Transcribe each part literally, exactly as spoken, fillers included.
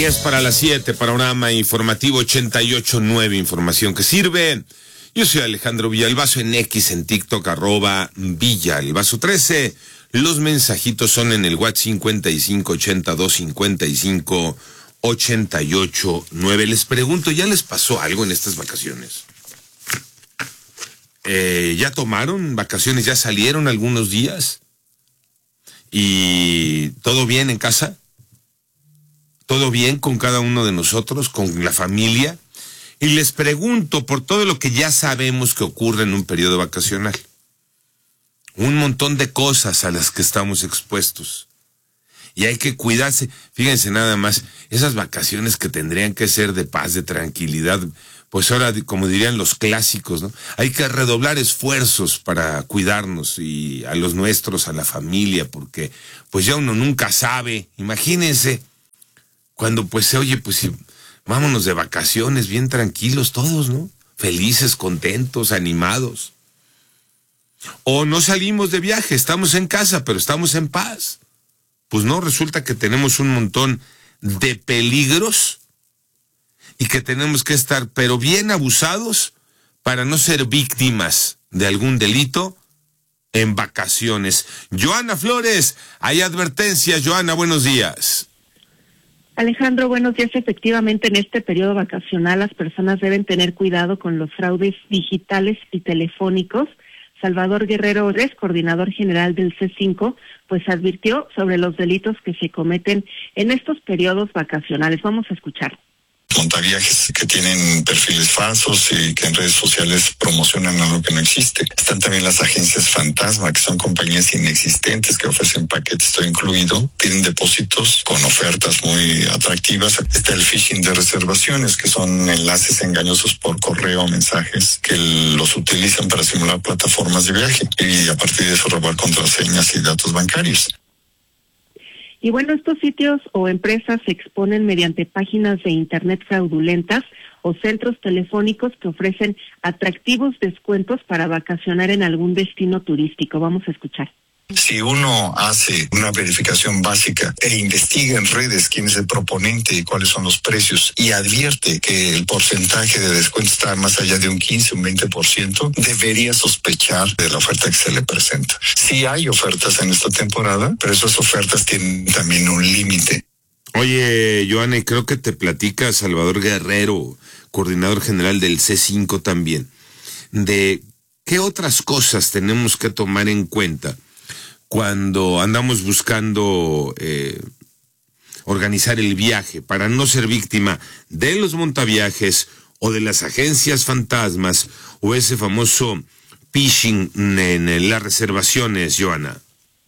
diez para las siete, panorama informativo ochenta y ocho punto nueve, información que sirve. Yo soy Alejandro Villalbazo, en X, en TikTok, arroba Villalbazo trece. Los mensajitos son en el WhatsApp cincuenta y cinco ochenta y dos cincuenta y cinco ochenta y ocho nueve. Les pregunto, ¿ya les pasó algo en estas vacaciones? Eh, ¿Ya tomaron vacaciones? ¿Ya salieron algunos días? ¿Y todo bien en casa? ¿Todo bien con cada uno de nosotros, con la familia? Y les pregunto por todo lo que ya sabemos que ocurre en un periodo vacacional. Un montón de cosas a las que estamos expuestos. Y hay que cuidarse. Fíjense nada más, esas vacaciones que tendrían que ser de paz, de tranquilidad, pues ahora, como dirían los clásicos, ¿no? Hay que redoblar esfuerzos para cuidarnos y a los nuestros, a la familia, porque pues ya uno nunca sabe. Imagínense, cuando pues se oye, pues vámonos de vacaciones bien tranquilos todos, ¿no? Felices, contentos, animados. O no salimos de viaje, estamos en casa, pero estamos en paz. Pues no, resulta que tenemos un montón de peligros y que tenemos que estar, pero bien abusados, para no ser víctimas de algún delito en vacaciones. Joana Flores, hay advertencias. Joana, buenos días. Alejandro, buenos días. Efectivamente, en este periodo vacacional las personas deben tener cuidado con los fraudes digitales y telefónicos. Salvador Guerrero Ores, coordinador general del C cinco, pues advirtió sobre los delitos que se cometen en estos periodos vacacionales. Vamos a escuchar. Montaviajes que tienen perfiles falsos y que en redes sociales promocionan algo que no existe. Están también las agencias fantasma, que son compañías inexistentes que ofrecen paquetes todo incluido, piden depósitos con ofertas muy atractivas. Está el phishing de reservaciones, que son enlaces engañosos por correo o mensajes que los utilizan para simular plataformas de viaje y a partir de eso robar contraseñas y datos bancarios. Y bueno, estos sitios o empresas se exponen mediante páginas de internet fraudulentas o centros telefónicos que ofrecen atractivos descuentos para vacacionar en algún destino turístico. Vamos a escuchar. Si uno hace una verificación básica e investiga en redes quién es el proponente y cuáles son los precios y advierte que el porcentaje de descuento está más allá de un quince, un veinte por ciento, debería sospechar de la oferta que se le presenta. Sí hay ofertas en esta temporada, pero esas ofertas tienen también un límite. Oye, Joana, creo que te platica Salvador Guerrero, coordinador general del C cinco también, de qué otras cosas tenemos que tomar en cuenta cuando andamos buscando eh, organizar el viaje, para no ser víctima de los montaviajes o de las agencias fantasmas o ese famoso phishing en las reservaciones, Joana.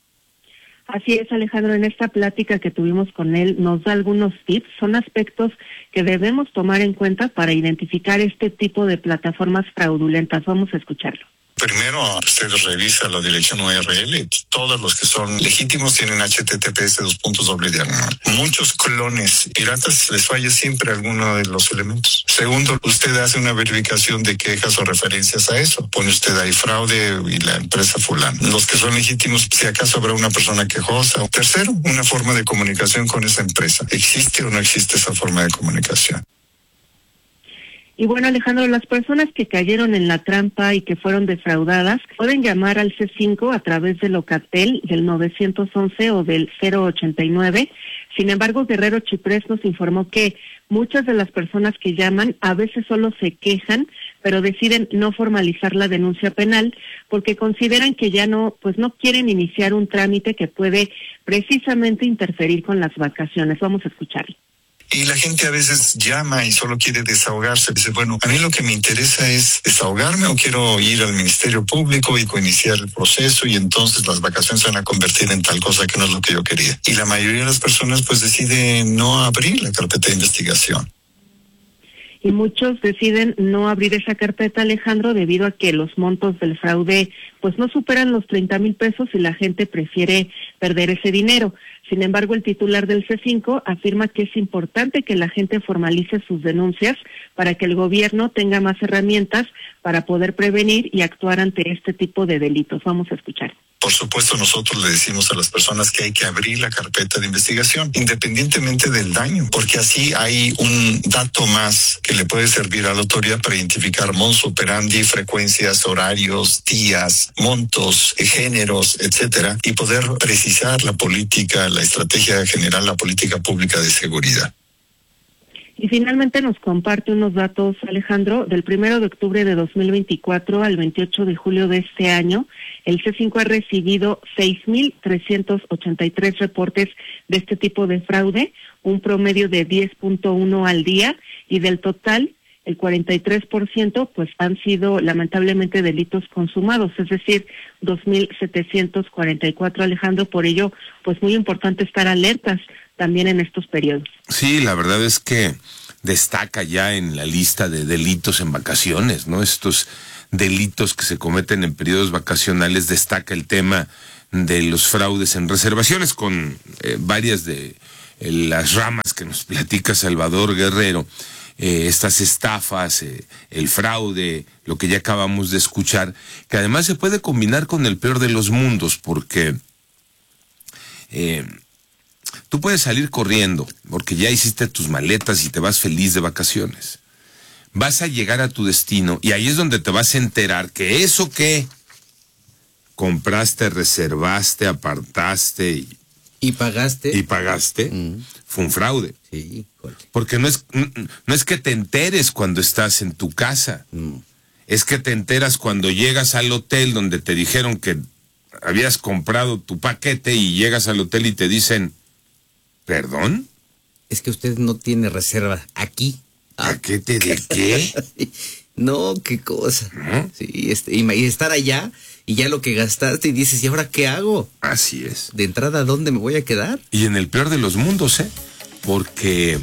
Así es, Alejandro, en esta plática que tuvimos con él nos da algunos tips, son aspectos que debemos tomar en cuenta para identificar este tipo de plataformas fraudulentas. Vamos a escucharlo. Primero, usted revisa la dirección U R L. Todos los que son legítimos tienen H T T P S dos puntos doble diagonal. Muchos clones piratas les falla siempre alguno de los elementos. Segundo, usted hace una verificación de quejas o referencias a eso. Pone usted ahí fraude y la empresa fulana. Los que son legítimos, si acaso habrá una persona quejosa. Tercero, una forma de comunicación con esa empresa. ¿Existe o no existe esa forma de comunicación? Y bueno, Alejandro, las personas que cayeron en la trampa y que fueron defraudadas pueden llamar al C cinco a través de Locatel del nueve once o del cero ochenta y nueve. Sin embargo, Guerrero Chiprés nos informó que muchas de las personas que llaman a veces solo se quejan, pero deciden no formalizar la denuncia penal porque consideran que ya no, pues no quieren iniciar un trámite que puede precisamente interferir con las vacaciones. Vamos a escucharlo. Y la gente a veces llama y solo quiere desahogarse. Dice, bueno, a mí lo que me interesa es desahogarme o quiero ir al Ministerio Público y iniciar el proceso y entonces las vacaciones se van a convertir en tal cosa que no es lo que yo quería. Y la mayoría de las personas pues decide no abrir la carpeta de investigación. Y muchos deciden no abrir esa carpeta, Alejandro, debido a que los montos del fraude pues no superan los treinta mil pesos y la gente prefiere perder ese dinero. Sin embargo, el titular del C cinco afirma que es importante que la gente formalice sus denuncias para que el gobierno tenga más herramientas para poder prevenir y actuar ante este tipo de delitos. Vamos a escuchar. Por supuesto, nosotros le decimos a las personas que hay que abrir la carpeta de investigación, independientemente del daño, porque así hay un dato más que le puede servir a la autoridad para identificar modus operandi, frecuencias, horarios, días, montos, géneros, etcétera, y poder precisar la política, la estrategia general, la política pública de seguridad. Y finalmente nos comparte unos datos, Alejandro. Del primero de octubre de dos mil veinticuatro al veintiocho de julio de este año, el C cinco ha recibido seis mil trescientos ochenta y tres reportes de este tipo de fraude, un promedio de diez punto uno al día, y del total, el cuarenta y tres por ciento pues han sido lamentablemente delitos consumados, es decir, dos mil setecientos cuarenta y cuatro, Alejandro. Por ello, pues muy importante estar alertas también en estos periodos. Sí, la verdad es que destaca ya en la lista de delitos en vacaciones, ¿no? Estos delitos que se cometen en periodos vacacionales, destaca el tema de los fraudes en reservaciones, con eh, varias de eh, las ramas que nos platica Salvador Guerrero, eh, estas estafas, eh, el fraude, lo que ya acabamos de escuchar, que además se puede combinar con el peor de los mundos, porque eh, tú puedes salir corriendo, porque ya hiciste tus maletas y te vas feliz de vacaciones. Vas a llegar a tu destino y ahí es donde te vas a enterar que eso que compraste, reservaste, apartaste y, y pagaste y pagaste mm. fue un fraude. Sí, porque no es no es que te enteres cuando estás en tu casa, mm. es que te enteras cuando llegas al hotel donde te dijeron que habías comprado tu paquete y llegas al hotel y te dicen, ¿perdón? Es que usted no tiene reserva aquí. ¿Paquete de qué? No, qué cosa. ¿No? Sí, este, y, y estar allá y ya lo que gastaste y dices, ¿y ahora qué hago? Así es. De entrada, ¿dónde me voy a quedar? Y en el peor de los mundos, ¿eh? Porque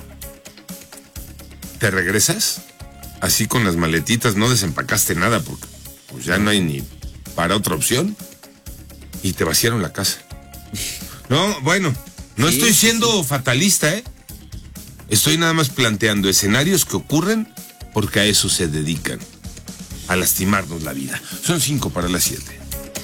te regresas así con las maletitas, no desempacaste nada porque pues ya no hay ni para otra opción y te vaciaron la casa. No, bueno, no sí, estoy siendo sí. fatalista, ¿eh? Estoy nada más planteando escenarios que ocurren porque a eso se dedican, a lastimarnos la vida. Son cinco para las siete.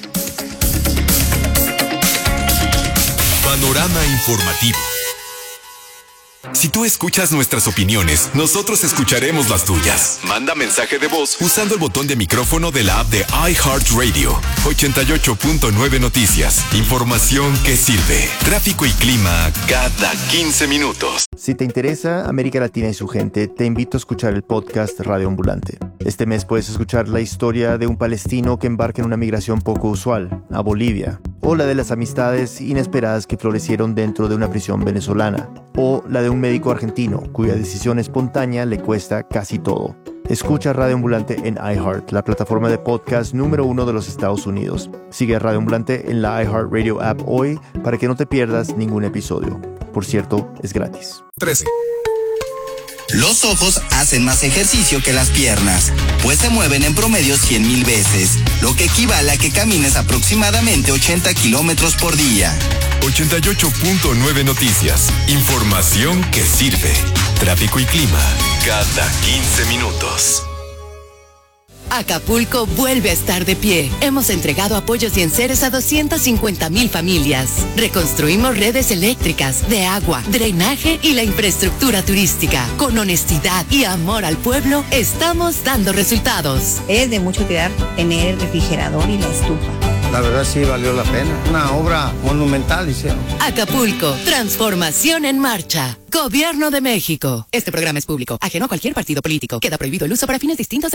Panorama informativo. Si tú escuchas nuestras opiniones, nosotros escucharemos las tuyas. Manda mensaje de voz usando el botón de micrófono de la app de iHeartRadio. ochenta y ocho punto nueve Noticias. Información que sirve. Tráfico y clima cada quince minutos. Si te interesa América Latina y su gente, te invito a escuchar el podcast Radio Ambulante. Este mes puedes escuchar la historia de un palestino que embarca en una migración poco usual, a Bolivia, o la de las amistades inesperadas que florecieron dentro de una prisión venezolana, o la de un médico argentino cuya decisión espontánea le cuesta casi todo. Escucha Radio Ambulante en iHeart, la plataforma de podcast número uno de los Estados Unidos. Sigue a Radio Ambulante en la iHeartRadio app hoy para que no te pierdas ningún episodio. Por cierto, es gratis. trece. Los ojos hacen más ejercicio que las piernas, pues se mueven en promedio cien mil veces, lo que equivale a que camines aproximadamente ochenta kilómetros por día. ochenta y ocho punto nueve Noticias. Información que sirve. Tráfico y clima cada quince minutos. Acapulco vuelve a estar de pie. Hemos entregado apoyos y enseres a doscientas cincuenta mil familias. Reconstruimos redes eléctricas, de agua, drenaje y la infraestructura turística. Con honestidad y amor al pueblo, estamos dando resultados. Es de mucho cuidar tener el refrigerador y la estufa. La verdad sí valió la pena. Una obra monumental hicieron. Acapulco, transformación en marcha. Gobierno de México. Este programa es público, ajeno a cualquier partido político. Queda prohibido el uso para fines distintos